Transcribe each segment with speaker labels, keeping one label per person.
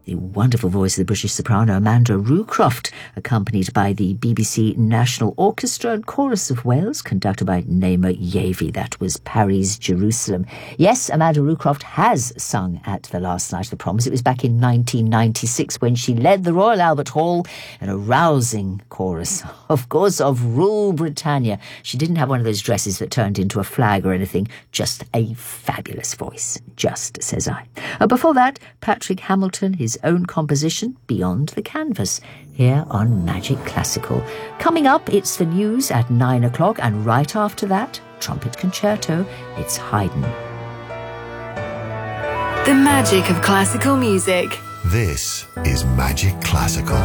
Speaker 1: The wonderful voice of the British soprano Amanda Rucroft, accompanied by the BBC National Orchestra and Chorus of Wales, conducted by Naima Yavi. That was Paris, Jerusalem. Yes, Amanda Rucroft has sung at the last night of the Proms. It was back in 1996 when she led the Royal Albert Hall in a rousing chorus, of course, of Rule Britannia. She didn't have one of those dresses that turned into a flag or anything, just a fabulous voice, just says I. Before that, Patrick Hamilton, his own composition, Beyond the Canvas, here on Magic Classical. Coming up, it's the news at 9 o'clock, and right after that, Trumpet Concerto, it's Haydn.
Speaker 2: The magic of classical music.
Speaker 3: This is Magic Classical.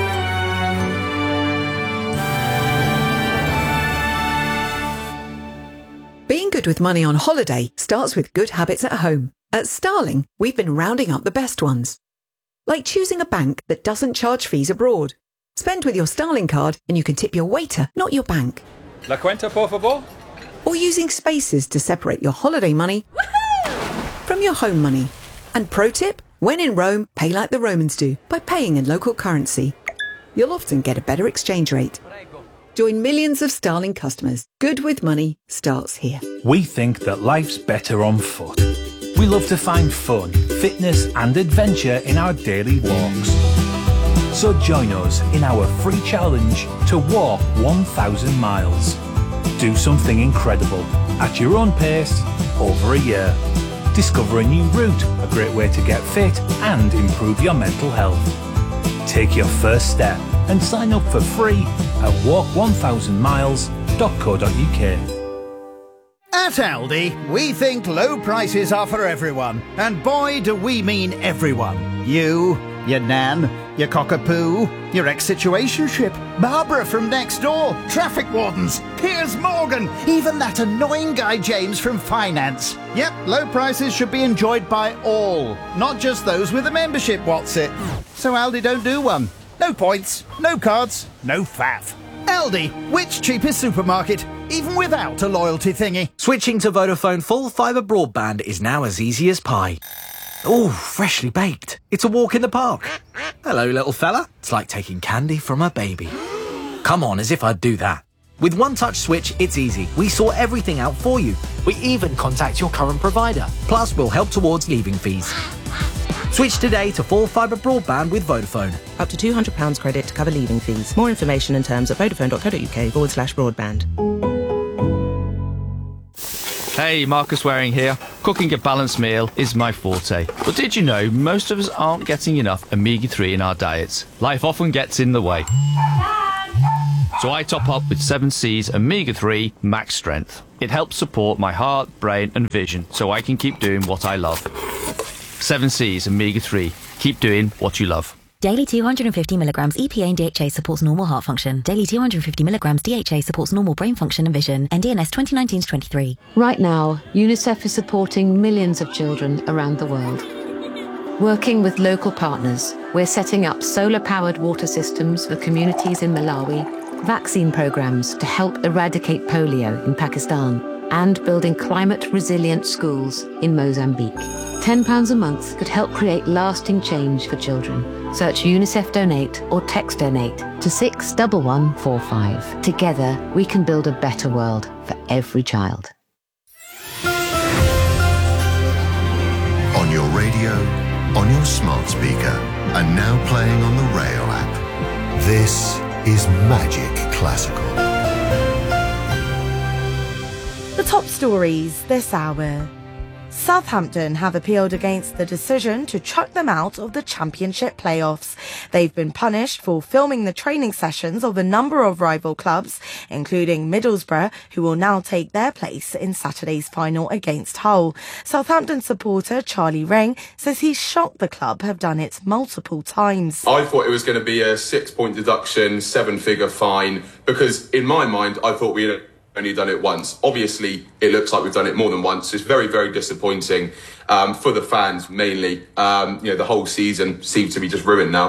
Speaker 4: Being good with money on holiday starts with good habits at home. At Starling, we've been rounding up the best ones. Like choosing a bank that doesn't charge fees abroad. Spend with your Starling card and you can tip your waiter, not your bank.
Speaker 5: La cuenta, por favor?
Speaker 4: Or using spaces to separate your holiday money from your home money. And pro tip, when in Rome, pay like the Romans do, by paying in local currency. You'll often get a better exchange rate. Join millions of Starling customers. Good with money starts here.
Speaker 6: We think that life's better on foot. We love to find fun, fitness and adventure in our daily walks. So join us in our free challenge to walk 1,000 miles. Do something incredible at your own pace over a year. Discover a new route, a great way to get fit and improve your mental health. Take your first step and sign up for free at walk1000miles.co.uk.
Speaker 7: At Aldi, we think low prices are for everyone. And boy, do we mean everyone. You, your nan, your cockapoo, your ex-situationship, Barbara from next door, traffic wardens, Piers Morgan, even that annoying guy James from finance. Yep, low prices should be enjoyed by all, not just those with a membership, what's it? So Aldi don't do one. No points, no cards, no faff. Aldi, which cheapest supermarket, even without a loyalty thingy.
Speaker 8: Switching to Vodafone full fibre broadband is now as easy as pie. Oh, freshly baked. It's a walk in the park. Hello, little fella. It's like taking candy from a baby. Come on, as if I'd do that. With One Touch Switch, it's easy. We sort everything out for you. We even contact your current provider. Plus, we'll help towards leaving fees. Switch today to full fibre broadband with Vodafone.
Speaker 9: Up to £200 credit to cover leaving fees. More information and terms at vodafone.co.uk/broadband.
Speaker 10: Hey, Marcus Waring here. Cooking a balanced meal is my forte. But did you know most of us aren't getting enough omega-3 in our diets? Life often gets in the way. So I top up with 7C's Omega-3 Max Strength. It helps support my heart, brain and vision so I can keep doing what I love. 7C's Omega-3. Keep doing what you love.
Speaker 11: Daily 250 milligrams EPA and DHA supports normal heart function. Daily 250 milligrams DHA supports normal brain function and vision. NDNS 2019-23.
Speaker 12: Right now, UNICEF is supporting millions of children around the world. Working with local partners, we're setting up solar-powered water systems for communities in Malawi, vaccine programs to help eradicate polio in Pakistan, and building climate-resilient schools in Mozambique. £10 a month could help create lasting change for children. Search UNICEF Donate or text Donate to 61145. Together, we can build a better world for every child.
Speaker 3: On your radio, on your smart speaker, and now playing on the Rail app. This is Magic Classical.
Speaker 13: The top stories this hour. Southampton have appealed against the decision to chuck them out of the Championship playoffs. They've been punished for filming the training sessions of a number of rival clubs, including Middlesbrough, who will now take their place in Saturday's final against Hull. Southampton supporter Charlie Ring says he's shocked the club have done it multiple times.
Speaker 14: I thought it was going to be a 6-point deduction, 7-figure fine, because in my mind, I thought we had only done it once. Obviously, it looks like we've done it more than once. It's very, very disappointing for the fans mainly. The whole season seems to be just ruined now.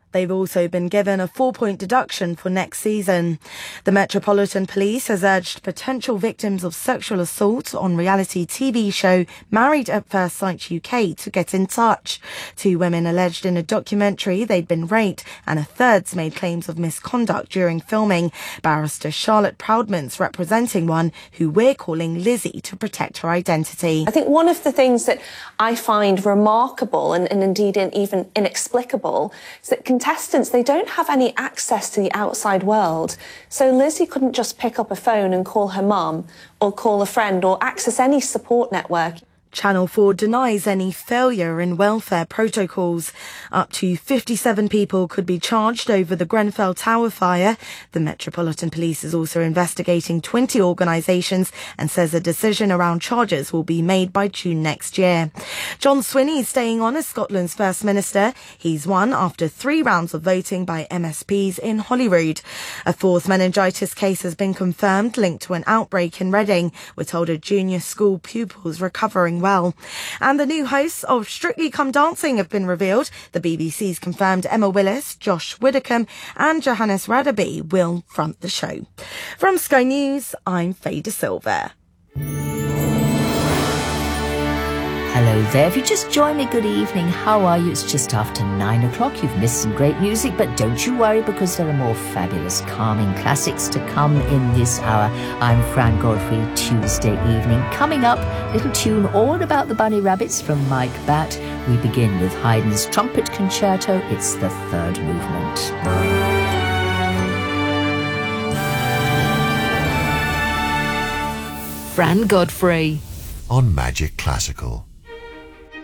Speaker 13: They've also been given a 4-point deduction for next season. The Metropolitan Police has urged potential victims of sexual assault on reality TV show Married at First Sight UK to get in touch. 2 women alleged in a documentary they'd been raped, and a third's made claims of misconduct during filming. Barrister Charlotte Proudman's representing one who we're calling Lizzie to protect her identity.
Speaker 5: I think one of the things that I find remarkable and indeed even inexplicable is that contestants, they don't have any access to the outside world. So Lizzie couldn't just pick up a phone and call her mum or call a friend or access any support network.
Speaker 13: Channel 4 denies any failure in welfare protocols. Up to 57 people could be charged over the Grenfell Tower fire. The Metropolitan Police is also investigating 20 organisations and says a decision around charges will be made by June next year. John Swinney is staying on as Scotland's First Minister. He's won after 3 rounds of voting by MSPs in Holyrood. A 4th meningitis case has been confirmed linked to an outbreak in Reading. We're told a junior school pupil's recovering well. And the new hosts of Strictly Come Dancing have been revealed. The BBC's confirmed Emma Willis, Josh Widdicombe and Johannes Radaby will front the show. From Sky News, I'm Faye De Silva.
Speaker 1: Hello there. If you just joined me, good evening. How are you? It's just after 9 o'clock. You've missed some great music, but don't you worry because there are more fabulous, calming classics to come in this hour. I'm Fran Godfrey, Tuesday evening. Coming up, little tune all about the bunny rabbits from Mike Batt. We begin with Haydn's Trumpet Concerto. It's the 3rd movement.
Speaker 12: Fran Godfrey
Speaker 3: on Magic Classical.